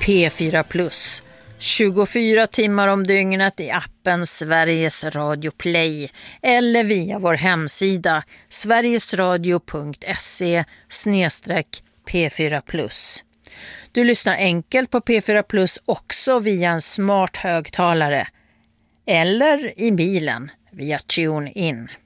P4 Plus. 24 timmar om dygnet i appen Sveriges Radio Play eller via vår hemsida sverigesradio.se/P4 Plus. Du lyssnar enkelt på P4 Plus också via en smart högtalare eller i bilen via TuneIn.